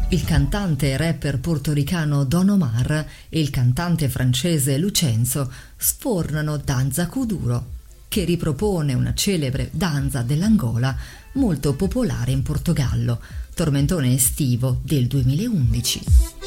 Il cantante e rapper portoricano Don Omar e il cantante francese Lucenzo sfornano Danza Kuduro, che ripropone una celebre danza dell'Angola molto popolare in Portogallo, tormentone estivo del 2011.